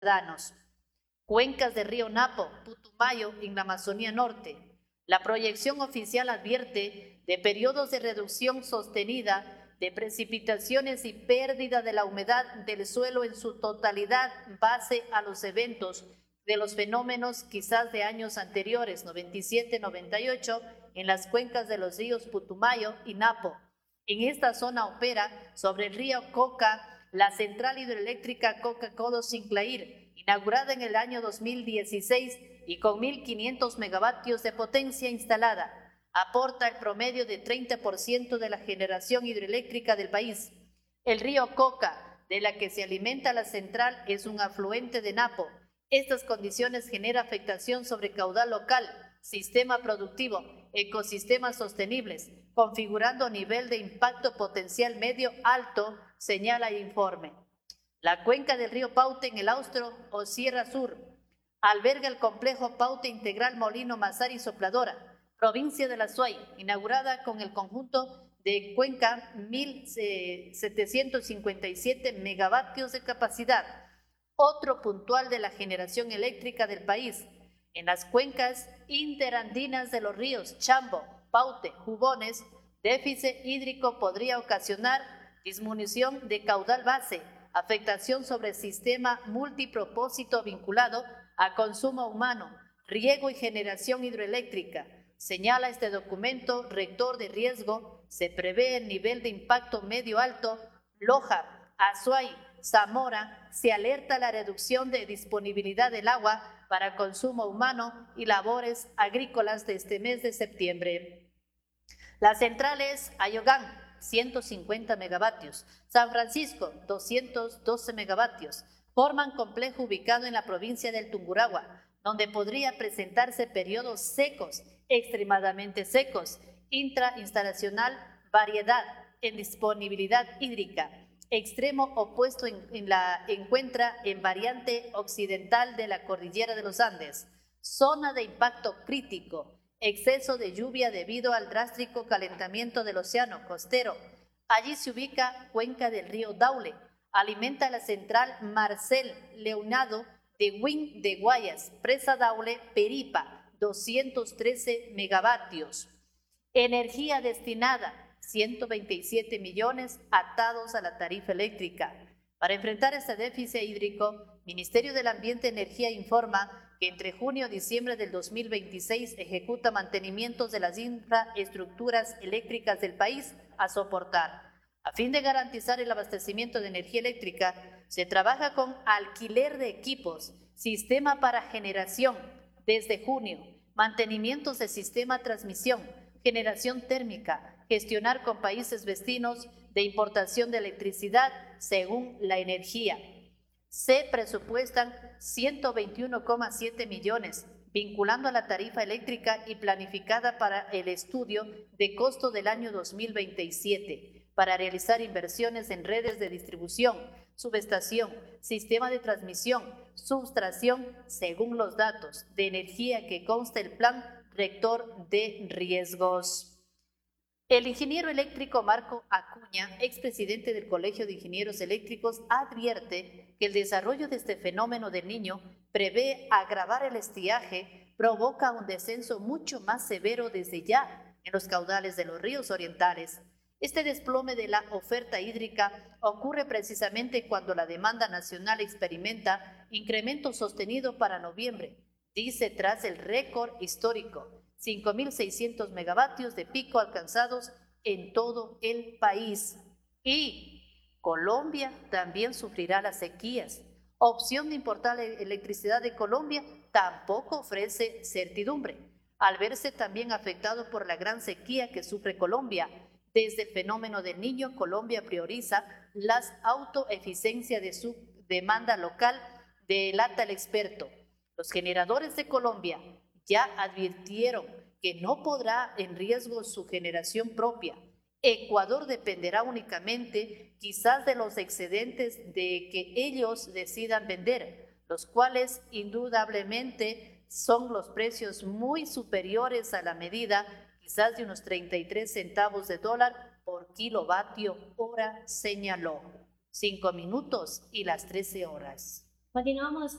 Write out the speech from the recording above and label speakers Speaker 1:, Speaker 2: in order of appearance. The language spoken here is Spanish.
Speaker 1: ciudadanos. Cuencas del río Napo, Putumayo en la Amazonía Norte. La proyección oficial advierte de periodos de reducción sostenida de precipitaciones y pérdida de la humedad del suelo en su totalidad base a los eventos de los fenómenos quizás de años anteriores, 97-98, en las cuencas de los ríos Putumayo y Napo. En esta zona opera sobre el río Coca la central hidroeléctrica Coca-Codo-Sinclair, inaugurada en el año 2016 y con 1.500 megavatios de potencia instalada. Aporta el promedio de 30% de la generación hidroeléctrica del país. El río Coca, de la que se alimenta la central, es un afluente de Napo. Estas condiciones generan afectación sobre caudal local, sistema productivo, ecosistemas sostenibles, configurando nivel de impacto potencial medio alto, señala el informe. La cuenca del río Paute en el Austro o Sierra Sur alberga el complejo Paute Integral Molino Mazar y Sopladora, provincia de La Suay, inaugurada con el conjunto de cuenca 1.757 megavatios de capacidad, otro puntual de la generación eléctrica del país. En las cuencas interandinas de los ríos Chambo, Paute, Jubones, déficit hídrico podría ocasionar disminución de caudal base, afectación sobre el sistema multipropósito vinculado a consumo humano, riego y generación hidroeléctrica. Señala este documento rector de riesgo, se prevé el nivel de impacto medio alto, Loja, Azuay, Zamora, se alerta la reducción de disponibilidad del agua para consumo humano y labores agrícolas de este mes de septiembre. Las centrales Ayogán, 150 megavatios, San Francisco, 212 megavatios, forman complejo ubicado en la provincia del Tungurahua, donde podría presentarse periodos secos, extremadamente secos, intrainstalacional, variedad en disponibilidad hídrica. Extremo opuesto encuentra en variante occidental de la cordillera de los Andes, zona de impacto crítico, exceso de lluvia debido al drástico calentamiento del océano costero. Allí se ubica cuenca del río Daule, alimenta la central Marcel Leonardo de Win de Guayas, presa Daule, Peripa, 213 megavatios. Energía destinada, 127 millones atados a la tarifa eléctrica. Para enfrentar este déficit hídrico, Ministerio del Ambiente y Energía informa que entre junio y diciembre del 2026 ejecuta mantenimientos de las infraestructuras eléctricas del país a soportar. A fin de garantizar el abastecimiento de energía eléctrica, se trabaja con alquiler de equipos, sistema para generación desde junio, mantenimientos de sistema transmisión, generación térmica, gestionar con países vecinos de importación de electricidad según la energía. Se presupuestan 121,7 millones, vinculando a la tarifa eléctrica y planificada para el estudio de costo del año 2027, para realizar inversiones en redes de distribución, subestación, sistema de transmisión, subtracción, según los datos de energía que consta el Plan Rector de Riesgos. El ingeniero eléctrico Marco Acuña, expresidente del Colegio de Ingenieros Eléctricos, advierte que el desarrollo de este fenómeno del Niño prevé agravar el estiaje, provoca un descenso mucho más severo desde ya en los caudales de los ríos orientales. Este desplome de la oferta hídrica ocurre precisamente cuando la demanda nacional experimenta incremento sostenido para noviembre, dice tras el récord histórico. 5.600 megavatios de pico alcanzados en todo el país. Y Colombia también sufrirá las sequías. Opción de importar electricidad de Colombia tampoco ofrece certidumbre, al verse también afectado por la gran sequía que sufre Colombia. Desde el fenómeno del Niño, Colombia prioriza las autoeficiencias de su demanda local, delata el experto. Los generadores de Colombia ya advirtieron que no podrá en riesgo su generación propia. Ecuador dependerá únicamente quizás de los excedentes de que ellos decidan vender, los cuales indudablemente son los precios muy superiores a la medida, quizás de unos 33 centavos de dólar por kilovatio hora, señaló. 5 minutos y las 13 horas.
Speaker 2: Continuamos